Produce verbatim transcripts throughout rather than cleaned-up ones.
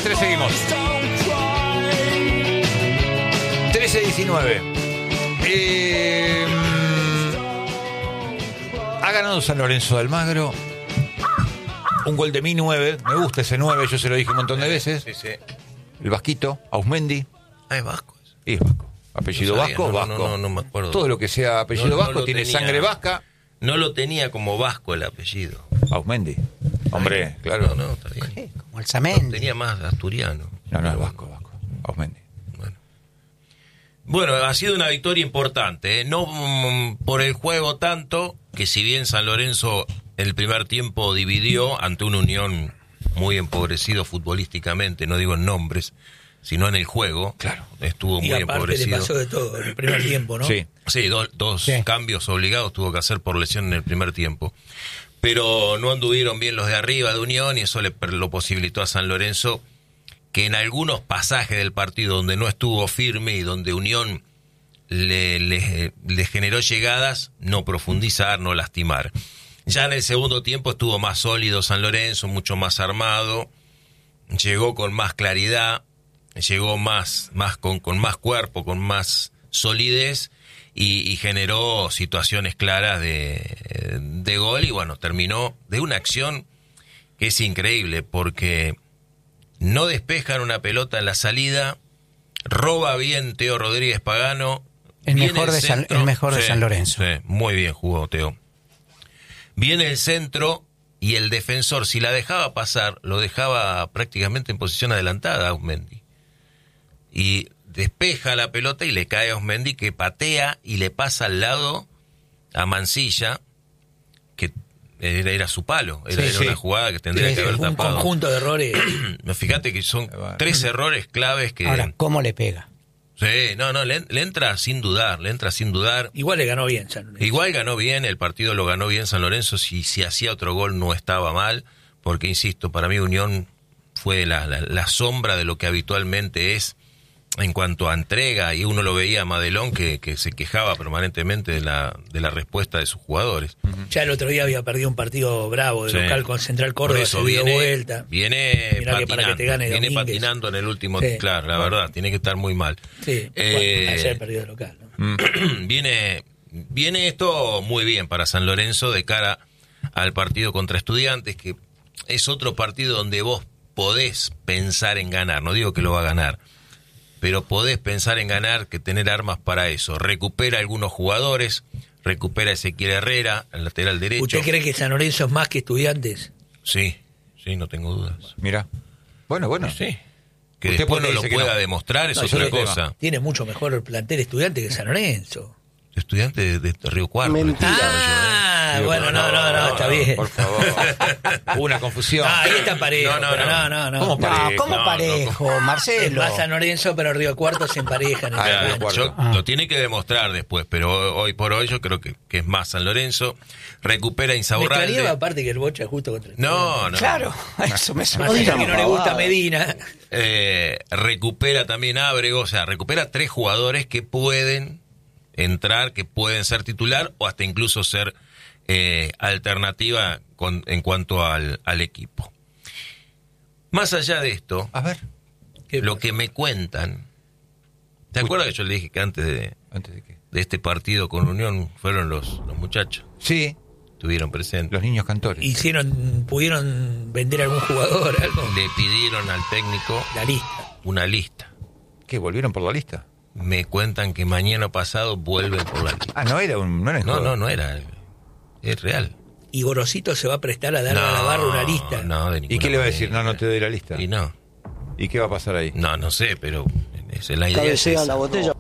las tres seguimos. trece diecinueve. Eh, ha ganado San Lorenzo de Almagro. Un gol de mi nueve. Me gusta ese nueve, yo se lo dije un montón de veces. Sí, sí. El vasquito, Ausmendi. Ah, es vasco. Y es vasco. Apellido No sabía, vasco, no, vasco. No, no, no me acuerdo. Todo lo que sea apellido No, no vasco lo tiene tenía. sangre vasca. No lo tenía como vasco el apellido. Ausmendi. Hombre, Ay, claro. No, no, está bien. ¿Qué? Como el Samendi. Lo tenía más asturiano. No, no, es vasco, vasco. Ausmendi. Bueno. Bueno, ha sido una victoria importante, ¿eh? No mm, por el juego tanto, que si bien San Lorenzo el primer tiempo dividió ante una Unión muy empobrecido futbolísticamente, no digo en nombres, sino en el juego. Claro. Estuvo Y muy aparte empobrecido. le pasó de todo en el primer tiempo, ¿no? Sí. Sí, do- dos Sí. cambios obligados tuvo que hacer por lesión en el primer tiempo. Pero no anduvieron bien los de arriba de Unión y eso le per- lo posibilitó a San Lorenzo, que en algunos pasajes del partido donde no estuvo firme y donde Unión le, le, le generó llegadas, no profundizar, no lastimar. Ya en el segundo tiempo estuvo más sólido San Lorenzo, mucho más armado, llegó con más claridad, llegó más, más con, con más cuerpo, con más solidez y, y generó situaciones claras de, de gol y bueno, terminó de una acción que es increíble porque no despejan una pelota en la salida, roba bien Teo Rodríguez Pagano. El viene mejor, de San, centro. el mejor de Sí, San Lorenzo. sí, muy bien jugó Teo. Viene el centro y el defensor, si la dejaba pasar, lo dejaba prácticamente en posición adelantada a Ausmendi. Y despeja la pelota y le cae a Ausmendi, que patea y le pasa al lado a Mancilla, que era, era su palo, era, Sí, era sí. una jugada que tendría Sí, que haber un tapado. conjunto de errores. Fíjate que son Bueno. tres errores claves que... Ahora, ¿cómo le pega? Sí, no, no, le, le entra sin dudar, le entra sin dudar. Igual le ganó bien San Lorenzo. Igual ganó bien, el partido lo ganó bien San Lorenzo, si, si hacía otro gol no estaba mal, porque insisto, para mí Unión fue la, la, la sombra de lo que habitualmente es en cuanto a entrega, y uno lo veía a Madelón que, que se quejaba permanentemente de la, de la respuesta de sus jugadores. Ya el otro día había perdido un partido bravo de Sí. local con Central Por Córdoba, eso se dio viene, vuelta. viene Mirá que para patinando, que te gane viene Domínguez. patinando en el último, Sí. claro, la verdad, tiene que estar muy mal. Sí, Eh, bueno, ayer perdió de local, ¿no? viene, viene esto muy bien para San Lorenzo de cara al partido contra Estudiantes, que es otro partido donde vos podés pensar en ganar, no digo que lo va a ganar, pero podés pensar en ganar, que tener armas para eso. Recupera algunos jugadores, recupera a Ezequiel Herrera, el lateral derecho. ¿Usted cree que San Lorenzo es más que Estudiantes? Sí, sí, no tengo dudas. Mira. Bueno, bueno. Sí. Que ¿Usted después por no qué lo dice que pueda no? demostrar es No, yo otra no tengo. cosa. Tiene mucho mejor el plantel Estudiantes que San Lorenzo. Estudiante de, de Río Cuarto. Mentira. le escuchaba Ah, Digo, bueno, no, no, no, está bien. Por favor. Hubo una confusión. Ah, ahí está parejo. No, no, pero no. no, no, no. ¿Cómo No, parejo? ¿cómo no, parejo, Es Marcelo? más San Lorenzo, pero Río Cuarto se emparejan. en Ah, el Claro, Río cancha. Cuarto. yo- Ah. Lo tiene que demostrar después, pero hoy por hoy yo creo que, que es más San Lorenzo. Recupera Me Insaurralde. extrañaba aparte que el Bocha justo contra el No, no. Claro, eso me Más suena. allá que no le gusta Medina. Eh, recupera también Ábrego, o sea, recupera tres jugadores que pueden entrar, que pueden ser titular o hasta incluso ser eh, alternativa con, en cuanto al, al equipo. Más allá de esto, A ver. ¿Qué lo pasa? que me cuentan, ¿te acuerdas que yo le dije que antes de, ¿Antes de qué? de este partido con Unión fueron los, los muchachos? Sí, Estuvieron presentes. los niños cantores. Hicieron, pudieron vender algún jugador, algo. Le pidieron al técnico La lista. una lista. ¿Qué? ¿Volvieron por la lista? Me cuentan que mañana pasado vuelven por la lista. Ah, no era un... No, era No, joda. no, no era. Es real. Y Gorosito se va a prestar a darle a la barra una lista. No, de ¿Y ninguna qué le va a decir? manera. No, no te doy la lista. Y no. ¿Y qué va a pasar ahí? No, no sé, pero es la idea. Es, Cabecea esa. la botella.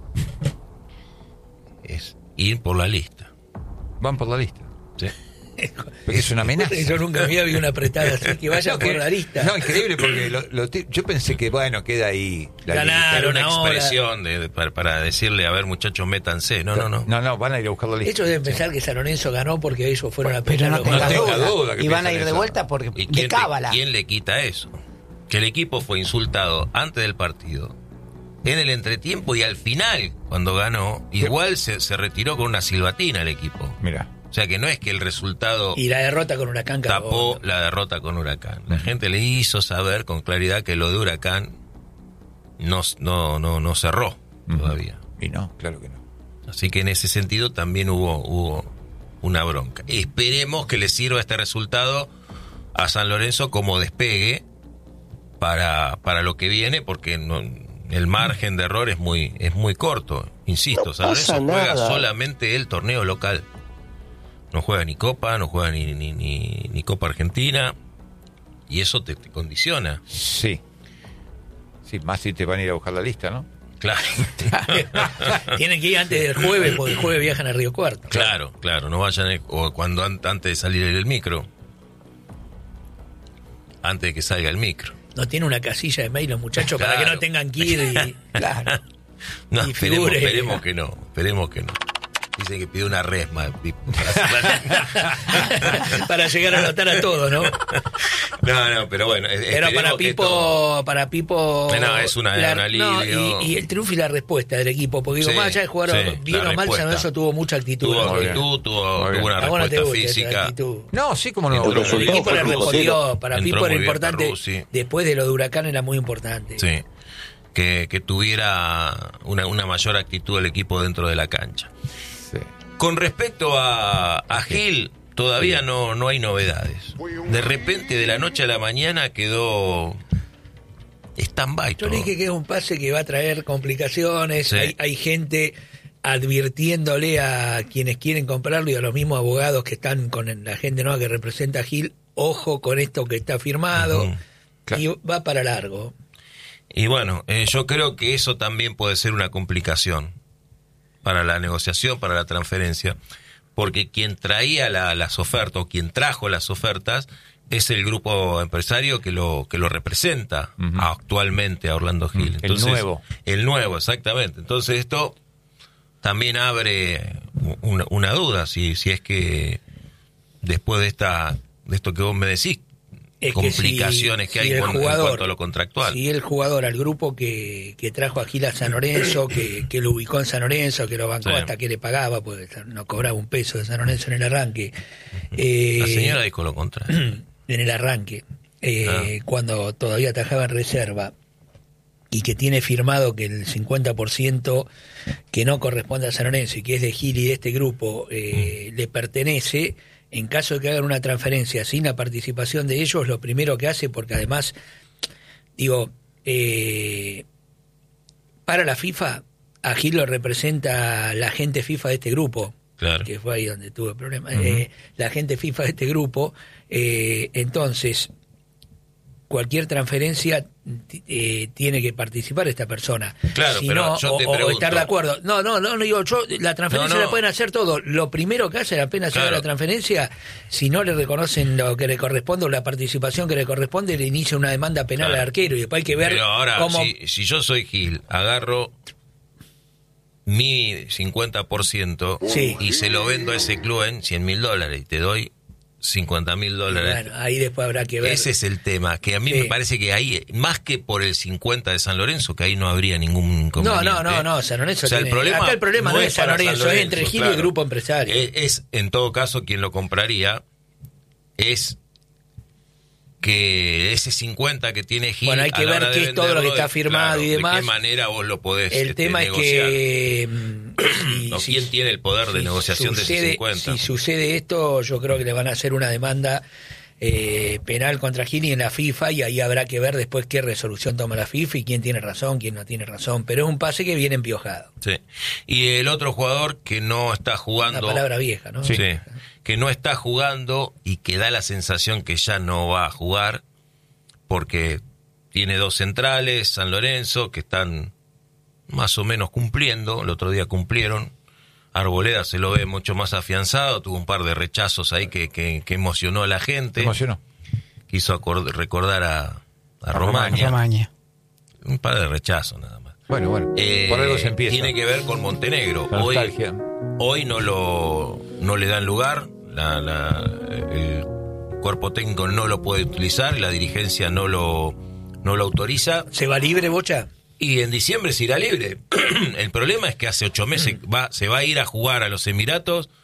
Es ir por la lista. Van por la lista. ¿Sí? Porque es una amenaza. Yo nunca había visto una apretada así, que vayan No, por que- la lista. No, increíble, porque lo- lo ti- yo pensé que, bueno, queda ahí la Ganar. lista. Era una ahora. expresión de, de- para, para decirle, a ver, muchachos, métanse. No, no, no. No, no, van a ir a buscar la lista. Ellos deben pensar que San Lorenzo ganó porque ellos fueron a Pero pelear no los tengas tenga duda. duda que Y van a piensan ir de eso. vuelta porque ¿Y de quién, te- cábala. quién le quita eso? Que el equipo fue insultado antes del partido, en el entretiempo y al final, cuando ganó, igual se, se retiró con una silbatina el equipo. Mira. O sea que no es que el resultado Y la derrota con Huracán tapó cagó. la derrota con Huracán. La gente le hizo saber con claridad que lo de Huracán no, no, no, no cerró todavía. Y no, claro que no. Así que en ese sentido también hubo, hubo una bronca. Esperemos que le sirva este resultado a San Lorenzo como despegue para, para lo que viene, porque no, el margen de error es muy, es muy corto. Insisto, No San Lorenzo pasa juega nada. solamente el torneo local. No juega ni Copa, no juega ni, ni, ni, ni Copa Argentina, y eso te, te condiciona. Sí. Sí, más si te van a ir a buscar la lista, ¿no? Claro, Tienen que ir antes del jueves, porque el jueves viajan a Río Cuarto. claro, claro, no vayan eh, o cuando an- antes de salir el micro, antes de que salga el micro. No tiene una casilla de mail los muchachos para Claro. que no tengan que ir y... Claro. No, Y esperemos, figure. esperemos que no, esperemos que no. Dicen que pide una resma pi- para, para llegar a anotar a todos, ¿no? No, no, pero bueno, es- Pero para esperemos que Pipo, esto- para Pipo... No, es una- un alivio. no, y, y el triunfo y la respuesta del equipo, porque digo, Sí, más allá de jugar sí, bien la o mal, San respuesta. Lorenzo tuvo mucha actitud. tuvo Muy bien. actitud, tuvo, Muy bien. tuvo una A vos no te respuesta gusta esa física. actitud. No, sí, como no. Entró El muy El resultado equipo fue le el respondió, para Entró Pipo muy era bien importante, Perruzzi. después de lo de Huracán era muy importante. Sí, que, que tuviera una, una mayor actitud el equipo dentro de la cancha. Sí. Con respecto a, a Gil, todavía no, no hay novedades. De repente, de la noche a la mañana, quedó stand-by Yo todo. le dije que es un pase que va a traer complicaciones, Sí. hay, hay gente advirtiéndole a quienes quieren comprarlo y a los mismos abogados que están con la gente nueva que representa a Gil, ojo con esto que está firmado, Ujú. Claro. y va para largo. Y bueno, eh, yo creo que eso también puede ser una complicación para la negociación, para la transferencia, porque quien traía la- las ofertas, o quien trajo las ofertas, es el grupo empresario que lo que lo representa Ujú. actualmente a Orlando Gil. El nuevo. El nuevo, exactamente. Entonces esto también abre una, una duda, si, si es que después de esta de esto que vos me decís, Es complicaciones si- que hay si el con- en jugador- cuanto a lo contractual. Si el jugador al grupo que, que trajo a Gil a San Lorenzo, que, que lo ubicó en San Lorenzo, que lo bancó Sí. hasta que le pagaba, porque no cobraba un peso de San Lorenzo en el arranque. eh, La señora dijo lo contrario. en el arranque, eh, Ah. cuando todavía atajaba en reserva, y que tiene firmado que el cincuenta por ciento que no corresponde a San Lorenzo y que es de Gil y de este grupo eh, le pertenece, en caso de que hagan una transferencia sin la participación de ellos, lo primero que hace, porque además, digo, eh, para la FIFA, a Gil lo representa la gente FIFA de este grupo, Claro. que fue ahí donde tuve problemas, eh, la gente FIFA de este grupo, eh, entonces cualquier transferencia eh, tiene que participar esta persona. Claro, Si pero no, yo te o, o pregunto. estar de acuerdo. No, no, no, no digo yo, la transferencia No, no. la pueden hacer todo. Lo primero que hacen apenas se haga Claro. la transferencia, si no le reconocen lo que le corresponde o la participación que le corresponde, le inicia una demanda penal Claro. al arquero y después hay que ver Pero ahora, cómo... si, si yo soy Gil, agarro mi cincuenta por ciento Sí. y se lo vendo a ese club en cien mil dólares y te doy cincuenta mil dólares. Bueno, ahí después habrá que ver. Ese es el tema, que a mí Sí. me parece que ahí, más que por el cincuenta de San Lorenzo, que ahí no habría ningún No, inconveniente. no, no, no, San Lorenzo O sea, el tiene- problema acá el problema no, es San para Lorenzo, es entre Gil y claro. el grupo empresario. Es, es, en todo caso, quien lo compraría es que ese cincuenta que tiene Gil, Bueno, hay que a la ver hora de qué es todo lo que venderlo, está de- firmado claro, y de demás. qué manera vos lo podés El este, tema es negociar. que mm, si- ¿O si- quién tiene el poder de si negociación de ese sucede- cincuenta? Si sucede esto, yo creo que le van a hacer una demanda eh, penal contra Gil y en la FIFA, y ahí habrá que ver después qué resolución toma la FIFA y quién tiene razón, quién no tiene razón. Pero es un pase que viene empiojado. Sí. Y el otro jugador que no está Una jugando, palabra vieja, ¿no? sí, que no está jugando y que da la sensación que ya no va a jugar porque tiene dos centrales, San Lorenzo, que están más o menos cumpliendo, el otro día cumplieron. Arboleda se lo ve mucho más afianzado, tuvo un par de rechazos ahí que, que, que emocionó a la gente. ¿Te emocionó? Quiso acord- recordar a, a A Romaña. Romaña. Un par de rechazos nada más. Bueno, bueno. Eh, por algo se empieza. Tiene que ver con Montenegro. La Hoy, nostalgia. hoy no lo no le dan lugar, la, la- el cuerpo técnico no lo puede utilizar, la dirigencia no lo no lo autoriza ¿Se va libre, Bocha? y en diciembre se irá libre. El problema es que hace ocho meses va, se va a ir a jugar a los Emiratos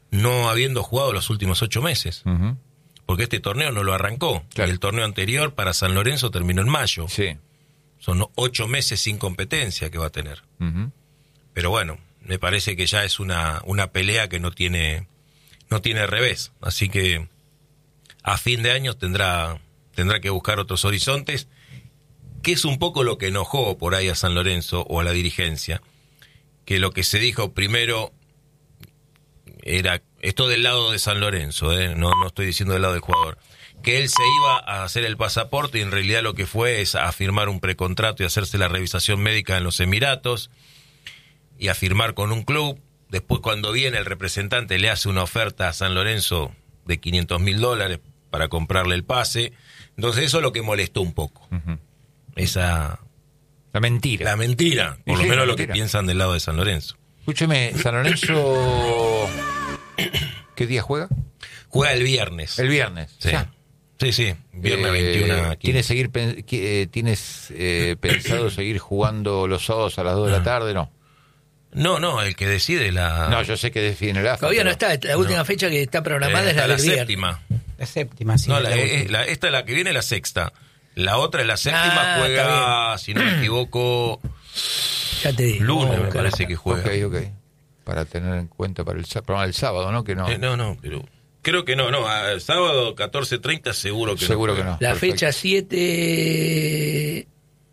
no habiendo jugado los últimos ocho meses. Ujú. Porque este torneo no lo arrancó. Claro. Y el torneo anterior para San Lorenzo terminó en mayo. Sí. Son ocho meses sin competencia que va a tener. Ujú. Pero bueno, me parece que ya es una, una pelea que no tiene, no tiene revés. Así que a fin de año tendrá, tendrá que buscar otros horizontes, que es un poco lo que enojó por ahí a San Lorenzo o a la dirigencia. Que lo que se dijo primero era, esto del lado de San Lorenzo, ¿eh? no, no estoy diciendo del lado del jugador, que él se iba a hacer el pasaporte y en realidad lo que fue es a firmar un precontrato y hacerse la revisación médica en los Emiratos y a firmar con un club. Después, cuando viene el representante, le hace una oferta a San Lorenzo de quinientos mil dólares para comprarle el pase. Entonces eso es lo que molestó un poco. Ujú. Esa... La mentira. La mentira, por Sí, lo menos la lo que mentira. piensan del lado de San Lorenzo. Escúcheme, San Lorenzo, ¿qué día juega? Juega el viernes. El viernes. Sí, Ya. sí, sí, viernes Eh, veintiuno a quince. ¿Tienes, seguir, pen- que- eh, ¿tienes eh, pensado seguir jugando los sábados a las dos de la tarde? No. No, no, el que decide la... No, yo sé que define el A F A. Todavía no pero- está, la última No. fecha que está eh, programada es está la la del viernes. séptima. La séptima, sí. No, la la, última. eh, la- esta la que viene es la sexta. La otra es la séptima, Ah, juega, si no me equivoco, Ya te digo. lunes vamos a me buscar. parece que juega. Ok, ok. Para tener en cuenta para el sá- programa del sábado, ¿no? Que no. Eh, no, no, pero creo que no, no, a- el sábado catorce treinta seguro que Seguro no. que juega. no. La Perfecto. fecha siete,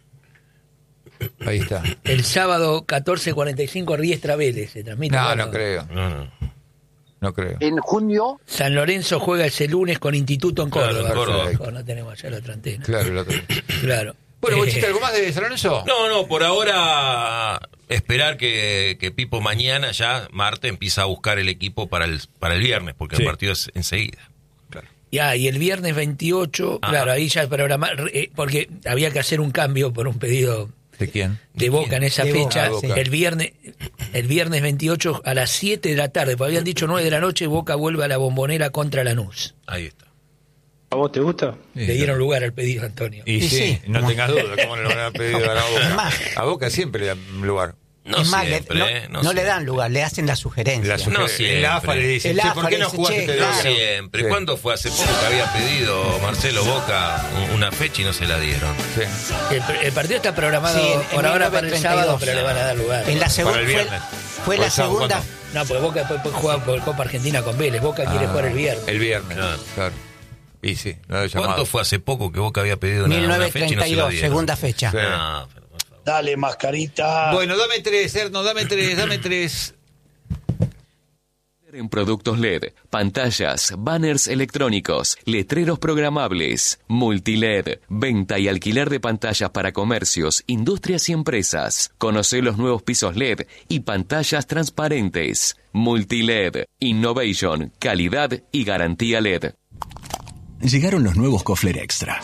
Ahí está. el sábado catorce cuarenta y cinco, Riestra Vélez, se transmite. No, bueno. no creo. No, no. No creo. En junio, San Lorenzo juega ese lunes con Instituto en Claro, Córdoba. en Córdoba. Perfecto. No tenemos allá la otra antena. Claro, el otro. Claro. Bueno, Eh, Bochita, ¿algo más de San Lorenzo? No, no, por ahora esperar que, que Pipo mañana ya, martes, empieza a buscar el equipo para el, para el viernes, porque Sí. el partido es enseguida. Ya, y el viernes veintiocho, Ajá. claro, ahí ya programa, eh, porque había que hacer un cambio por un pedido ¿De quién? de Boca en esa De fecha. Boca, sí. El viernes el viernes veintiocho a las siete de la tarde, porque habían dicho nueve de la noche, Boca vuelve a la Bombonera contra Lanús. Ahí está. ¿a vos te gusta? Le dieron lugar al pedido, Antonio. Y, Y sí, sí. no tengas duda, ¿cómo le van a pedir a la Boca? Es más. A Boca siempre le dan lugar. No es más, le- siempre, no, eh, no no le dan siempre. lugar, le hacen la sugerencia. La suger- siempre. en la A F A le dicen, El che, A F A ¿por qué le no dice, jugaste che, este No claro. día? siempre. Sí. ¿Cuándo fue hace poco que había pedido Marcelo Boca una fecha y no se la dieron? Sí. El, el partido está programado Sí, en- por en ahora para el sábado, mil novecientos treinta y dos. pero le van a dar lugar. En la segunda Para el fue, viernes. fue O la el sábado, segunda. ¿cuándo? No, porque Boca después puede jugar por Copa Argentina con Vélez. Boca quiere Ah, jugar el viernes. El viernes, Claro. claro. Y sí, lo he llamado. ¿Cuánto fue hace poco que Boca había pedido una, mil una novecientos fecha y no treinta y se la dos, dieron? segunda fecha. Sí. No, pero por favor. Dale, mascarita. Bueno, dame tres, Erno, dame tres, dame tres. En productos L E D, pantallas, banners electrónicos, letreros programables, multiled, venta y alquiler de pantallas para comercios, industrias y empresas. Conoce los nuevos pisos L E D y pantallas transparentes. Multiled, innovation, calidad y garantía L E D. Llegaron los nuevos Kofler Extra.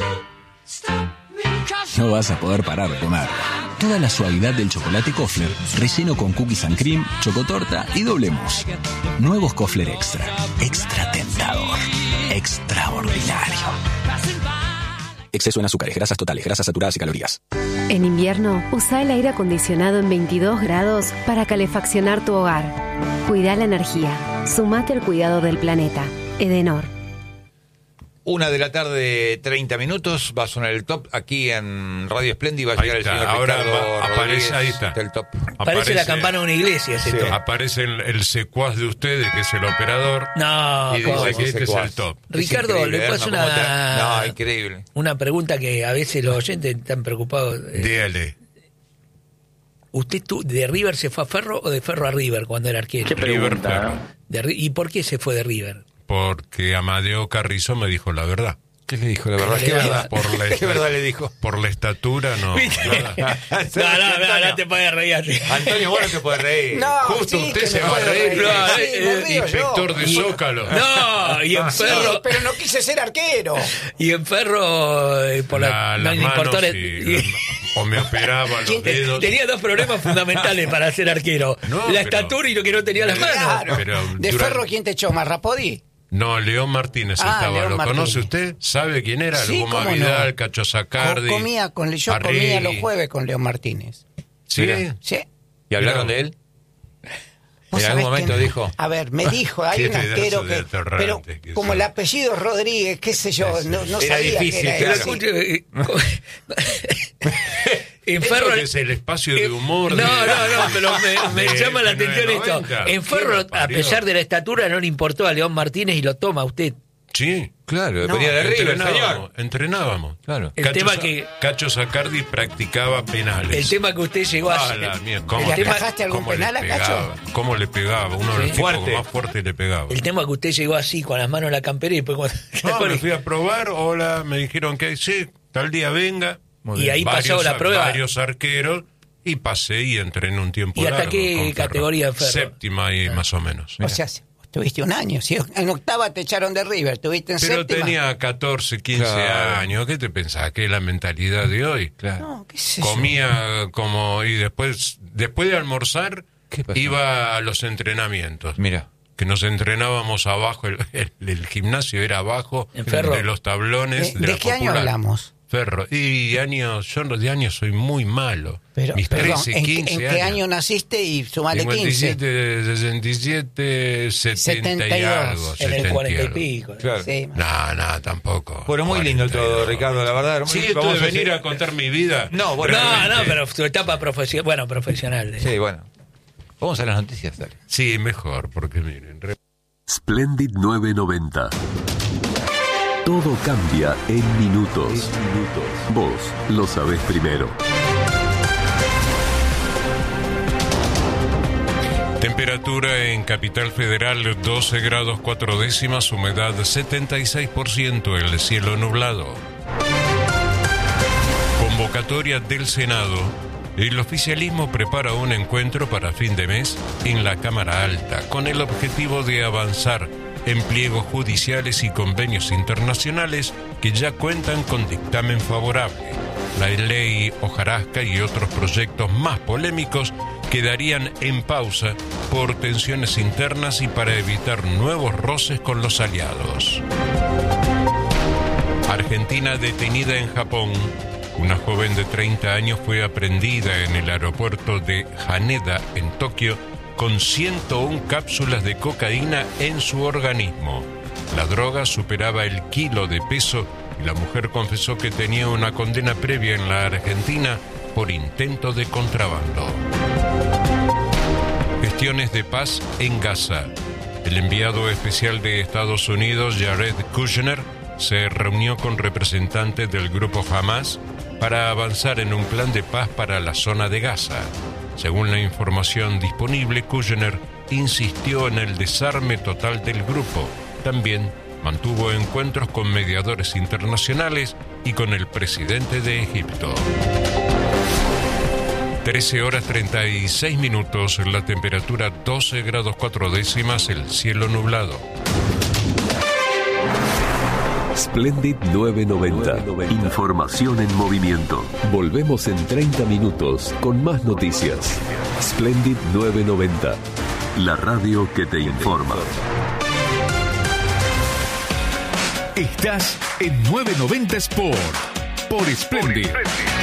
No vas a poder parar de comer. Toda la suavidad del chocolate Kofler, relleno con cookies and cream, chocotorta y doble mousse. Nuevos Kofler Extra. Extra tentador. Extraordinario. Exceso en azúcares, grasas totales, grasas saturadas y calorías. En invierno, usa el aire acondicionado en veintidós grados para calefaccionar tu hogar. Cuida la energía. Sumate al cuidado del planeta. Edenor. Una de la tarde, treinta minutos, va a sonar el top aquí en Radio Espléndida, va a Ahí llegar está, el señor ahora Ricardo va- aparece, Rodríguez ahí está. del top. Parece la campana de una iglesia ese Sí. top. Aparece el, el secuaz de ustedes, que es el operador, No, y ¿cómo? dice que este es Secuaz. el top. Ricardo, Es increíble, le puedo hacer Erno, ¿cómo una, te- No, increíble. una pregunta que a veces los oyentes están preocupados. Eh, Dígale. ¿Usted tú, de River se fue a Ferro o de Ferro a River cuando era arquero? River Ferro. De Ri- ¿Y por qué se fue de River? Porque Amadeo Carrizo me dijo la verdad. ¿Qué le dijo la verdad? ¿Qué ¿Qué verdad? verdad? Por la ¿Qué verdad le dijo? Por la estatura, no. nada. No, no, no, no te puedes reír así. Antonio, vos no te puedes reír. No, Justo sí, usted que se me va a puedo reír. reír. No, Sí, eh, me río yo. inspector de Zócalo. No, y en Sí, Ferro, pero no quise ser arquero. y en Ferro, eh, por la, La- no las le importó manos la- y- o me operaba los ¿Quién te- dedos. tenía dos problemas fundamentales para ser arquero. No, la pero- estatura y lo que no tenía las manos. Claro. Pero ¿De durante- Ferro quién te echó más? ¿Rapodi? No, León Martínez Ah, estaba. León ¿Lo Martínez. conoce usted? ¿Sabe quién era? Sí, El Goma cómo no. Vidal, Cacho Sacardi. Co- comía con, yo Arregui. comía los jueves con León Martínez. ¿Sí? Mira. ¿Sí? ¿Y hablaron No. de él? Vos En algún sabés momento que- dijo. A ver, me dijo, hay Qué un pedazo arquero de que. atorrante Pero que como sos. el apellido Rodríguez, qué sé yo, no, no Era sabía difícil, que era claro. así. Eh, En Eso Ferro que es el espacio de eh, humor. No, de- no, no, pero me, me de llama la mil atención esto. novecientos noventa. En Ferro, ¿Qué lo a parió? pesar de la estatura, no le importó a León Martínez y lo toma usted. Sí. Claro, No, venía de River, Entrenábamos, señor. entrenábamos. Claro. El Cacho tema Sa- que- Cacho Sacardi practicaba penales. El tema que usted llegó a Ah, la mierda, ¿cómo ¿Le le- atajaste algún cómo le penal a Cacho? pegaba? ¿Cómo le pegaba? Uno de los Sí. tipos Fuerte. que más fuerte le pegaba. El tema que usted llegó así, con las manos en la campera y después cuando... No, me fui a probar, hola, me dijeron que sí, tal día venga. Muy Y bien. ahí pasó Varios la ar- prueba. Varios arqueros y pasé y entrené un tiempo ¿Y hasta largo qué con Ferro. categoría en Ferro? Séptima y más o menos. O sea, tuviste un año. Si en octava te echaron de River, tuviste en Pero séptima. tenía catorce, quince Claro. años. ¿Qué te pensás? ¿Qué es la mentalidad de hoy? Claro. No, qué sé yo. Comía como... Y después, después de almorzar, ¿Qué pasó? iba a los entrenamientos. Mira. Que nos entrenábamos abajo, el, el- el gimnasio era abajo ¿En Ferro? de los tablones. ¿De, de de la qué año Popular. hablamos? Ferro. Y años, yo de años soy muy malo. Pero, Mis perdón, trece, ¿en, quince en qué años. año naciste y sumale cincuenta y quince? siete, sesenta y siete, setenta y setenta y dos. algo. En setenta el cuarenta y algo. pico. Claro. Sí. No, no, tampoco. Bueno, muy lindo todo, cuarenta y dos. Ricardo, la verdad. Muy- Sí, esto vamos de a venir hacer- a contar mi vida. No, bueno, No, no, realmente- pero tu etapa profesional, bueno, profesional. eh. Sí, bueno. Vamos a las noticias, dale. Sí, mejor, porque miren. re- Splendid nueve noventa. Todo cambia en minutos. Vos lo sabés primero. Temperatura en Capital Federal doce grados cuatro décimas, humedad setenta y seis por ciento, el cielo nublado. Convocatoria del Senado. El oficialismo prepara un encuentro para fin de mes en la Cámara Alta con el objetivo de avanzar en pliegos judiciales y convenios internacionales que ya cuentan con dictamen favorable. La ley Hojarasca y otros proyectos más polémicos quedarían en pausa por tensiones internas y para evitar nuevos roces con los aliados. Argentina detenida en Japón. Una joven de treinta años fue aprehendida en el aeropuerto de Haneda, en Tokio, con ciento uno cápsulas de cocaína en su organismo. La droga superaba el kilo de peso y la mujer confesó que tenía una condena previa en la Argentina por intento de contrabando. Gestiones de paz en Gaza. El enviado especial de Estados Unidos, Jared Kushner, se reunió con representantes del grupo Hamas para avanzar en un plan de paz para la zona de Gaza. Según la información disponible, Kushner insistió en el desarme total del grupo. También mantuvo encuentros con mediadores internacionales y con el presidente de Egipto. trece horas treinta y seis minutos, la temperatura doce grados cuatro décimas, el cielo nublado. Splendid nueve noventa. Información en movimiento. Volvemos en treinta minutos con más noticias. Splendid nueve noventa. La radio que te informa. Estás en nueve noventa Sport por Splendid.